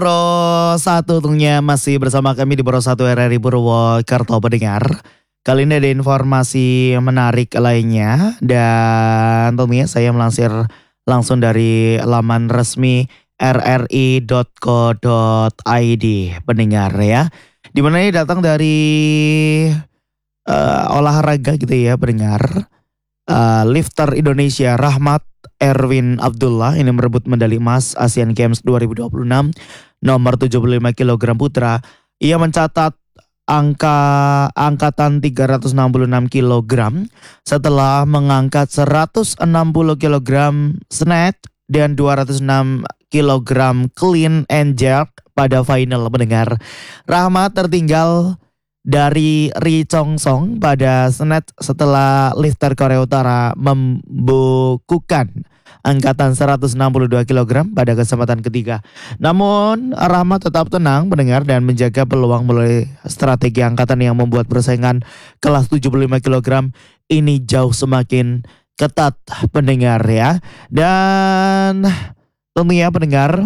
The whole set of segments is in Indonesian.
Pro 1 tentunya masih bersama kami di Pro 1 RRI Purwokerto pendengar. Kali ini ada informasi menarik lainnya dan tentunya saya melansir langsung dari laman resmi rri.co.id pendengar ya. Dimana ini datang dari olahraga gitu ya pendengar. Lifter Indonesia Rahmat Erwin Abdullah ini merebut medali emas Asian Games 2026 nomor 75 kg putra. Ia mencatat angkatan 366 kg setelah mengangkat 160 kg snatch dan 206 kg clean and jerk pada final mendengar. Rahmat tertinggal dari Ri Chong Song pada snatch setelah lifter Korea Utara membukukan angkatan 162 kg pada kesempatan ketiga. Namun Rahmat tetap tenang mendengar dan menjaga peluang melalui strategi angkatan yang membuat persaingan kelas 75 kg ini jauh semakin ketat pendengar ya. Dan tentunya pendengar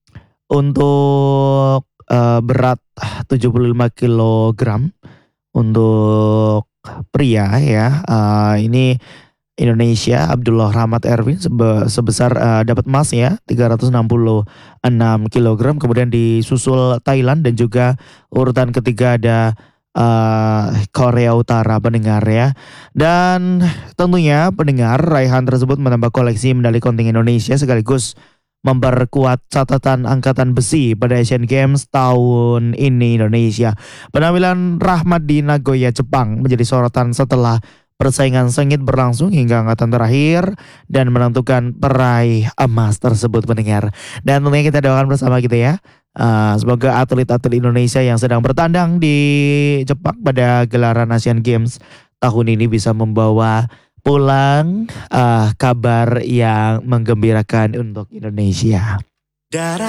untuk berat 75 kg untuk pria ya. Ini Indonesia Abdullah Rahmat Erwin sebesar dapat emas ya 366 kg. Kemudian disusul Thailand dan juga urutan ketiga ada Korea Utara pendengar ya. Dan tentunya pendengar raihan tersebut menambah koleksi medali kontingen Indonesia sekaligus memperkuat catatan angkatan besi pada Asian Games tahun ini Indonesia. Penampilan Rahmat di Nagoya, Jepang menjadi sorotan setelah persaingan sengit berlangsung hingga angkatan terakhir dan menentukan peraih emas tersebut pendengar. Dan tentunya kita doakan bersama gitu ya. Semoga atlet-atlet Indonesia yang sedang bertandang di Jepang pada gelaran Asian Games tahun ini bisa membawa pulang kabar yang menggembirakan untuk Indonesia.